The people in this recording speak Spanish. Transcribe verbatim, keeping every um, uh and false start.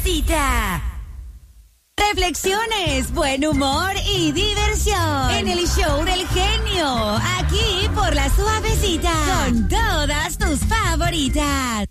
Suavecita. Reflexiones, buen humor y diversión en el show del genio, aquí por La Suavecita, con todas tus favoritas.